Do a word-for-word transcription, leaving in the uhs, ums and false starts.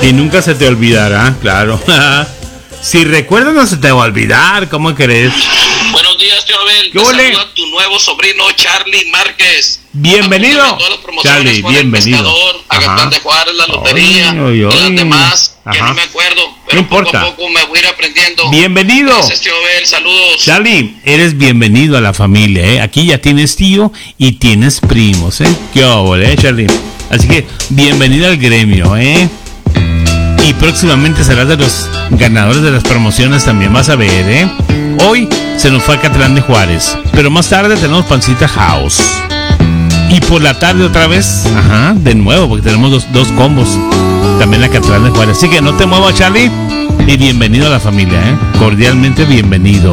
Y nunca se te olvidará, claro. Si recuerdas no se te va a olvidar, ¿cómo crees? Buenos días, tío Abel. ¿Qué Te ole? saluda tu nuevo sobrino Charlie Márquez. Bienvenido, Apúntame todas las promociones Charlie, con el bienvenido. Pescador, Ajá. Agatán de Juárez, la lotería, Ay, ay, y ay. las demás, que Ajá. no me acuerdo, No pero importa. poco a poco me voy a ir aprendiendo. Bienvenido. Gracias, tío Abel, saludos. Charlie, eres bienvenido a la familia, ¿eh? Aquí ya tienes tío y tienes primos, ¿eh? Qué óvole, ¿eh, Charlie? Así que bienvenido al gremio, ¿eh? Y próximamente serás de los ganadores de las promociones también, vas a ver, ¿eh? Hoy se nos fue a Catlán de Juárez, pero más tarde tenemos Pancita House. Y por la tarde otra vez, ajá, de nuevo, porque tenemos dos, dos combos. También a Catlán de Juárez. Así que no te muevas, Charlie. Y bienvenido a la familia, ¿eh? Cordialmente bienvenido.